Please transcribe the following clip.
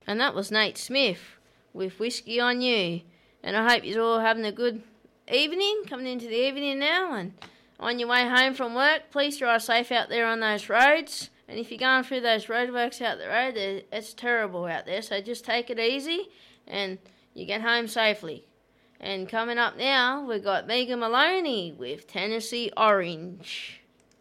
And that was Nate Smith with Whiskey on You. And I hope you're all having a good evening, coming into the evening now. And on your way home from work, please drive safe out there on those roads. And if you're going through those roadworks out the road, it's terrible out there. So just take it easy and you get home safely. And coming up now, we've got Megan Maloney with Tennessee Orange.